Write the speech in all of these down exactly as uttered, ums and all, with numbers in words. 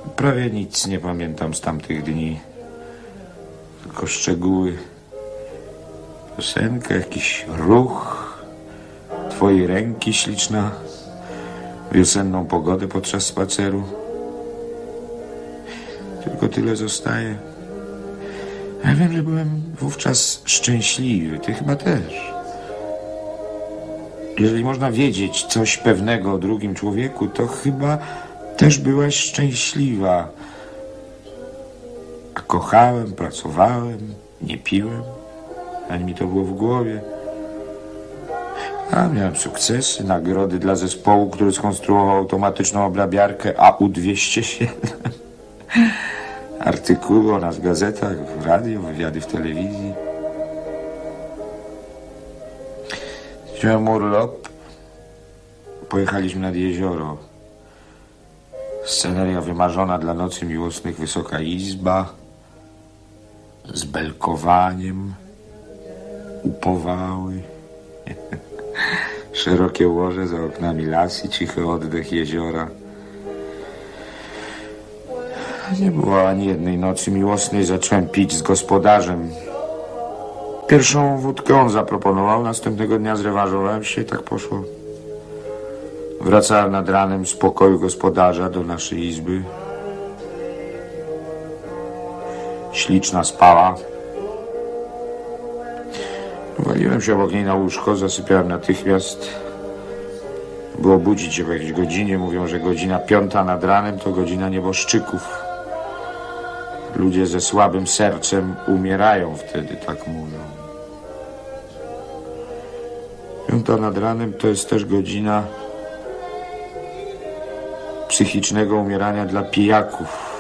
Prawie nic nie pamiętam z tamtych dni. Tylko szczegóły. Piosenka, jakiś ruch, twojej ręki śliczna, wiosenną pogodę podczas spaceru. Tylko tyle zostaje. Ja wiem, że byłem wówczas szczęśliwy. Ty chyba też. Jeżeli można wiedzieć coś pewnego o drugim człowieku, to chyba też byłaś szczęśliwa. A kochałem, pracowałem, nie piłem, ani mi to było w głowie. A miałem sukcesy, nagrody dla zespołu, który skonstruował automatyczną obrabiarkę A U dwieście siedem. Artykuły o nas w gazetach, w radio, wywiady w telewizji. Wziąłem urlop. Pojechaliśmy nad jezioro. Sceneria wymarzona dla nocy miłosnych, wysoka izba z belkowaniem, upowały, szerokie łoże, za oknami lasy, cichy oddech jeziora. Nie było ani jednej nocy miłosnej. Zacząłem pić z gospodarzem. Pierwszą wódkę on zaproponował, następnego dnia zrewanżowałem się i tak poszło. Wracałem nad ranem z pokoju gospodarza do naszej izby. Śliczna spała. Waliłem się obok niej na łóżko, zasypiałem natychmiast. Było budzić się po jakiejś godzinie. Mówią, że godzina piąta nad ranem to godzina nieboszczyków. Ludzie ze słabym sercem umierają wtedy, tak mówią. Piąta nad ranem to jest też godzina psychicznego umierania dla pijaków.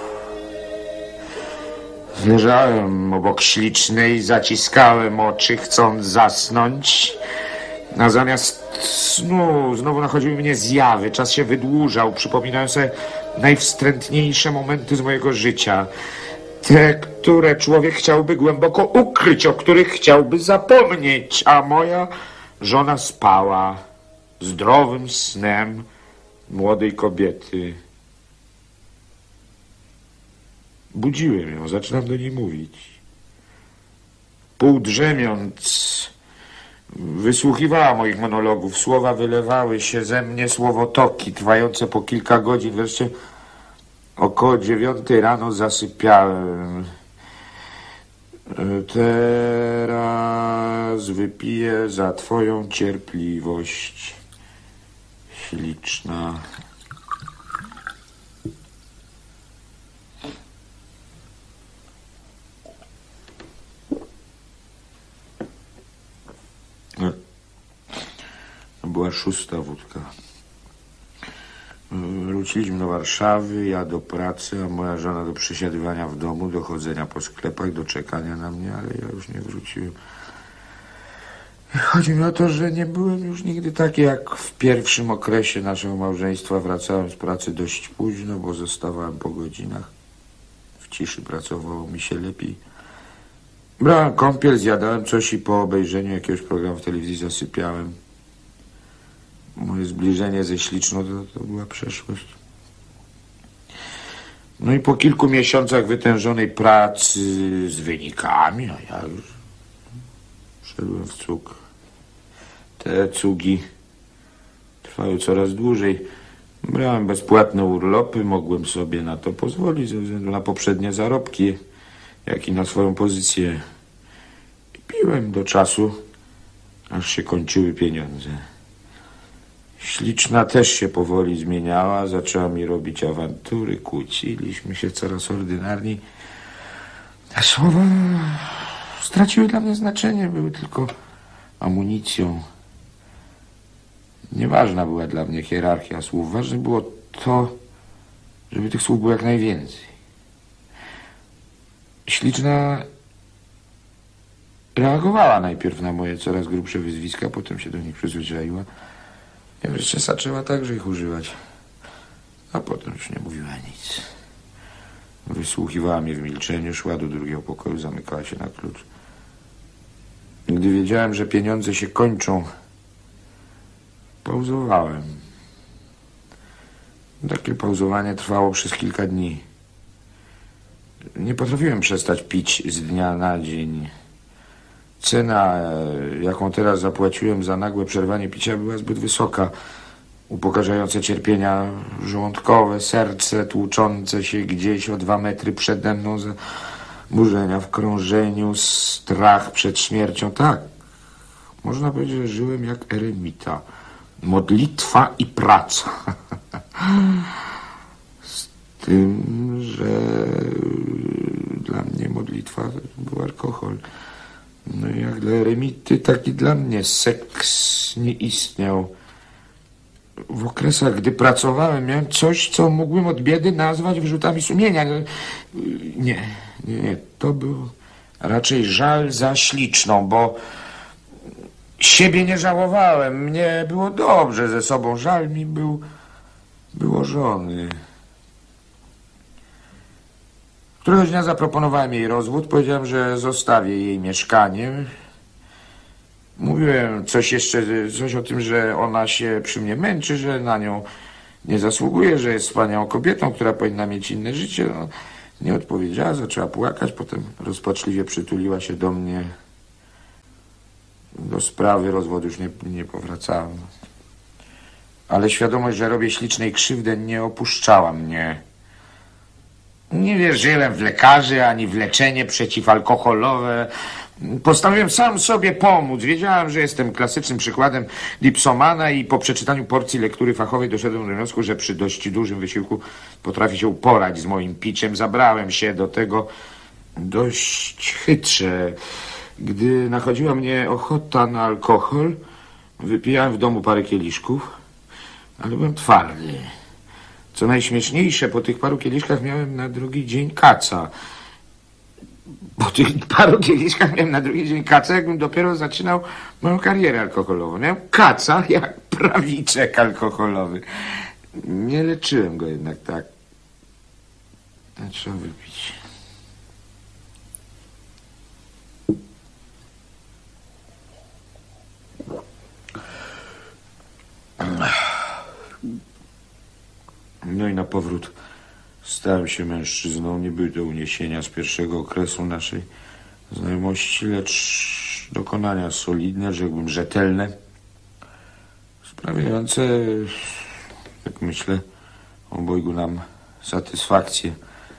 Leżałem obok ślicznej, zaciskałem oczy, chcąc zasnąć. A zamiast snu znowu nachodziły mnie zjawy. Czas się wydłużał. Przypominałem sobie najwstrętniejsze momenty z mojego życia. Te, które człowiek chciałby głęboko ukryć, o których chciałby zapomnieć. A moja żona spała zdrowym snem młodej kobiety. Budziłem ją, zaczynam do niej mówić. Pół drzemiąc, wysłuchiwała moich monologów. Słowa wylewały się ze mnie, słowotoki trwające po kilka godzin. Wreszcie około dziewiątej rano zasypiałem. Teraz wypiję za twoją cierpliwość, śliczna. To była szósta wódka. Wróciliśmy do Warszawy, ja do pracy, a moja żona do przesiadywania w domu, do chodzenia po sklepach, do czekania na mnie, ale ja już nie wróciłem. Chodzi mi o to, że nie byłem już nigdy taki jak w pierwszym okresie naszego małżeństwa. Wracałem z pracy dość późno, bo zostawałem po godzinach. W ciszy pracowało mi się lepiej. Brałem kąpiel, zjadałem coś i po obejrzeniu jakiegoś programu w telewizji zasypiałem. Moje zbliżenie ze śliczną to, to była przeszłość. No i po kilku miesiącach wytężonej pracy z wynikami, a ja już szedłem w cug. Te cugi trwały coraz dłużej. Brałem bezpłatne urlopy, mogłem sobie na to pozwolić ze względu na poprzednie zarobki, jak i na swoją pozycję. I piłem do czasu, aż się kończyły pieniądze. Śliczna też się powoli zmieniała, zaczęła mi robić awantury, kłóciliśmy się coraz ordynarniej. Te słowa straciły dla mnie znaczenie, były tylko amunicją. Nieważna była dla mnie hierarchia słów, ważne było to, żeby tych słów było jak najwięcej. Śliczna reagowała najpierw na moje coraz grubsze wyzwiska, potem się do nich przyzwyczaiła. Ja wreszcie zaczęła także ich używać. A potem już nie mówiła nic. Wysłuchiwała mnie w milczeniu, szła do drugiego pokoju, zamykała się na klucz. Gdy wiedziałem, że pieniądze się kończą, pauzowałem. Takie pauzowanie trwało przez kilka dni. Nie potrafiłem przestać pić z dnia na dzień. Cena, jaką teraz zapłaciłem za nagłe przerwanie picia, była zbyt wysoka. Upokarzające cierpienia żołądkowe, serce tłuczące się gdzieś o dwa metry przede mną, zaburzenia w krążeniu, strach przed śmiercią. Tak, można powiedzieć, że żyłem jak eremita. Modlitwa i praca. Z tym, że dla mnie modlitwa był alkohol. No i jak dla eremity, tak i dla mnie seks nie istniał. W okresach, gdy pracowałem, miałem coś, co mógłbym od biedy nazwać wyrzutami sumienia. Nie, nie, nie. To był raczej żal za śliczną, bo siebie nie żałowałem. Mnie było dobrze ze sobą. Żal mi był, było żony. Któregoś dnia zaproponowałem jej rozwód. Powiedziałem, że zostawię jej mieszkanie. Mówiłem coś jeszcze, coś o tym, że ona się przy mnie męczy, że na nią nie zasługuje, że jest wspaniałą kobietą, która powinna mieć inne życie. No, nie odpowiedziała, zaczęła płakać, potem rozpaczliwie przytuliła się do mnie. Do sprawy rozwodu już nie, nie powracałem. Ale świadomość, że robię ślicznej krzywdę, nie opuszczała mnie. Nie wierzyłem w lekarzy, ani w leczenie przeciwalkoholowe. Postanowiłem sam sobie pomóc. Wiedziałem, że jestem klasycznym przykładem dipsomana i po przeczytaniu porcji lektury fachowej doszedłem do wniosku, że przy dość dużym wysiłku potrafię się uporać z moim piciem. Zabrałem się do tego dość chytrze. Gdy nachodziła mnie ochota na alkohol, wypijałem w domu parę kieliszków, ale byłem twardy. Co najśmieszniejsze, po tych paru kieliszkach miałem na drugi dzień kaca. Po tych paru kieliszkach miałem na drugi dzień kaca, jakbym dopiero zaczynał moją karierę alkoholową. Miałem kaca jak prawiczek alkoholowy. Nie leczyłem go jednak tak. Trzeba wypić. No i na powrót stałem się mężczyzną. Nie były to uniesienia z pierwszego okresu naszej znajomości, lecz dokonania solidne, rzekłbym rzetelne, sprawiające, jak myślę, obojgu nam satysfakcję.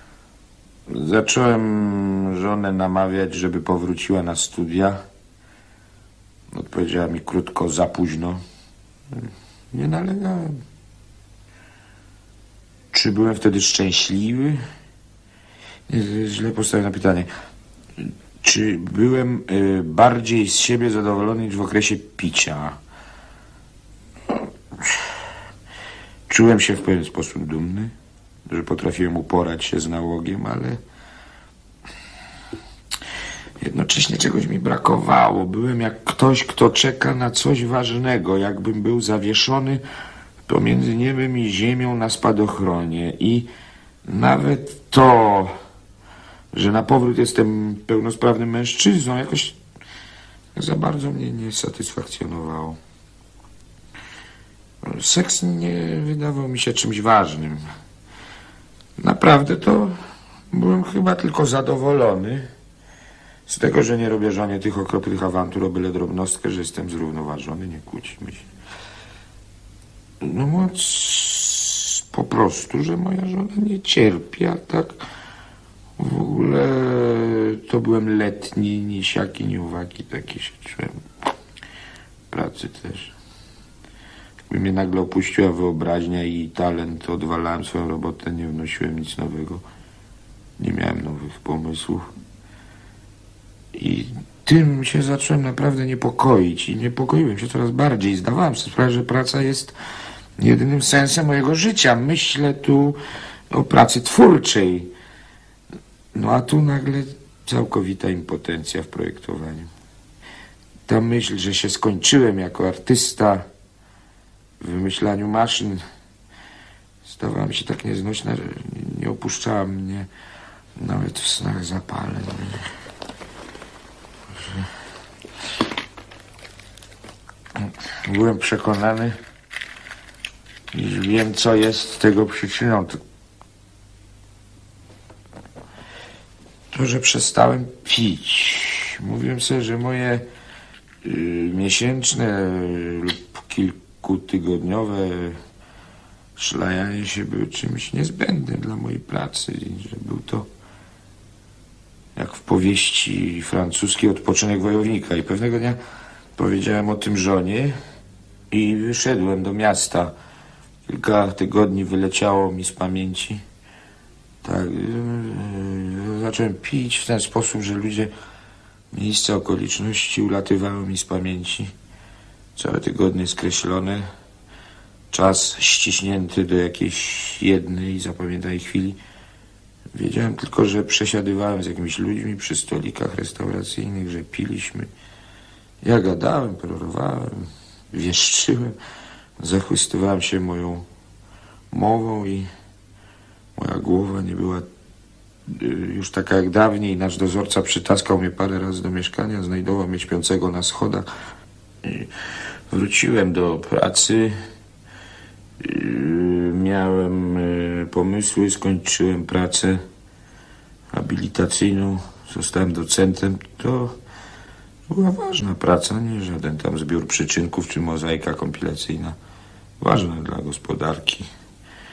Zacząłem żonę namawiać, żeby powróciła na studia. Odpowiedziała mi krótko, za późno. Nie nalegałem. Czy byłem wtedy szczęśliwy? Nie, źle postawiłem na pytanie. Czy byłem y, bardziej z siebie zadowolony niż w okresie picia? Czułem się w pewien sposób dumny, że potrafiłem uporać się z nałogiem, ale jednocześnie czegoś mi brakowało. Byłem jak ktoś, kto czeka na coś ważnego, jakbym był zawieszony pomiędzy niebem i ziemią na spadochronie. I nawet to, że na powrót jestem pełnosprawnym mężczyzną, jakoś za bardzo mnie nie satysfakcjonowało. Seks nie wydawał mi się czymś ważnym. Naprawdę to byłem chyba tylko zadowolony z tego, że nie robię żonie tych okropnych awantur o byle drobnostkę, że jestem zrównoważony, nie kłóćmy się. No moc po prostu, że moja żona nie cierpi, a tak w ogóle to byłem letni, nisiaki, niuwaki, taki się czułem. Pracy też. Jakby mnie nagle opuściła wyobraźnia i talent, odwalałem swoją robotę, nie wnosiłem nic nowego. Nie miałem nowych pomysłów. I tym się zacząłem naprawdę niepokoić i niepokoiłem się coraz bardziej. Zdawałem sobie sprawę, że praca jest jedynym sensem mojego życia. Myślę tu o pracy twórczej. No a tu nagle całkowita impotencja w projektowaniu. Ta myśl, że się skończyłem jako artysta w wymyślaniu maszyn, stawała mi się tak nieznośna, że nie opuszczała mnie nawet w snach zapalnych. Byłem przekonany, iż wiem, co jest tego przyczyną. To, że przestałem pić. Mówiłem sobie, że moje y, miesięczne lub kilkutygodniowe szlajanie się były czymś niezbędnym dla mojej pracy i że był to jak w powieści francuskiej Odpoczynek wojownika. I pewnego dnia powiedziałem o tym żonie i wyszedłem do miasta. Kilka tygodni wyleciało mi z pamięci. Tak, yy, zacząłem pić w ten sposób, że ludzie, miejsca, okoliczności ulatywały mi z pamięci. Całe tygodnie skreślone. Czas ściśnięty do jakiejś jednej zapamiętanej chwili. Wiedziałem tylko, że przesiadywałem z jakimiś ludźmi przy stolikach restauracyjnych, że piliśmy. Ja gadałem, perorowałem, wieszczyłem, zachwystywałem się moją mową i moja głowa nie była już taka jak dawniej. Nasz dozorca przytaskał mnie parę razy do mieszkania, znajdował mnie śpiącego na schodach. I wróciłem do pracy. Miałem pomysły, skończyłem pracę habilitacyjną, zostałem docentem. To była ważna praca, nie żaden tam zbiór przyczynków czy mozaika kompilacyjna. Ważna dla gospodarki.